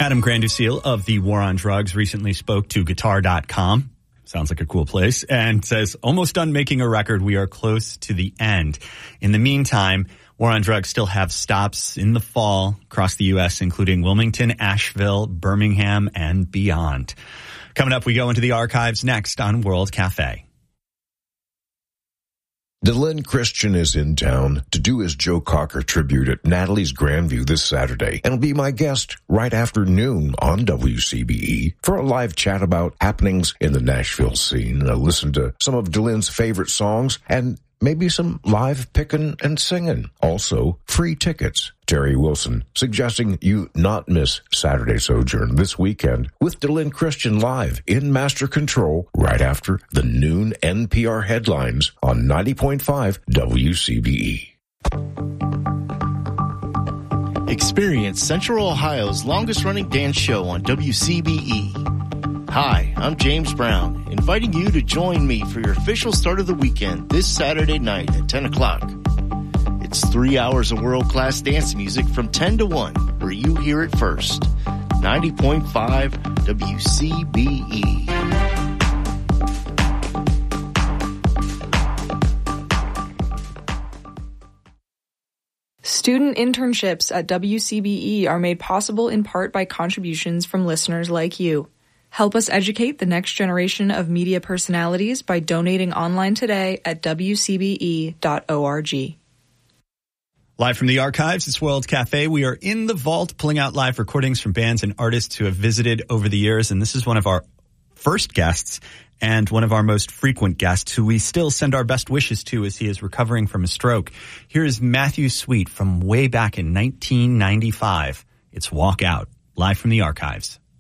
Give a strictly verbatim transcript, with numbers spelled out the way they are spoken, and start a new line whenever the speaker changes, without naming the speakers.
Adam Granduciel of the War on Drugs recently spoke to guitar dot com. Sounds like a cool place. And says, almost done making a record. We are close to the end. In the meantime, War on Drugs still have stops in the fall across the U S, including Wilmington, Asheville, Birmingham, and beyond. Coming up, we go into the archives next on World Cafe.
Dylan Christian is in town to do his Joe Cocker tribute at Natalie's Grandview this Saturday and will be my guest right after noon on W C B E for a live chat about happenings in the Nashville scene, and I'll listen to some of Dylan's favorite songs and maybe some live pickin' and singing. Also, free tickets. Terry Wilson suggesting you not miss Saturday Sojourn this weekend with Dylan Christian live in Master Control right after the noon N P R headlines on ninety point five W C B E.
Experience Central Ohio's longest-running dance show on W C B E. Hi, I'm James Brown, inviting you to join me for your official start of the weekend this Saturday night at ten o'clock. It's three hours of world-class dance music from ten to one, where you hear it first. ninety point five W C B E.
Student internships at W C B E are made possible in part by contributions from listeners like you. Help us educate the next generation of media personalities by donating online today at w c b e dot org.
Live from the archives, it's World Cafe. We are in the vault pulling out live recordings from bands and artists who have visited over the years, and this is one of our first guests and one of our most frequent guests who we still send our best wishes to as he is recovering from a stroke. Here is Matthew Sweet from way back in nineteen ninety-five. It's Walk Out, live from the archives.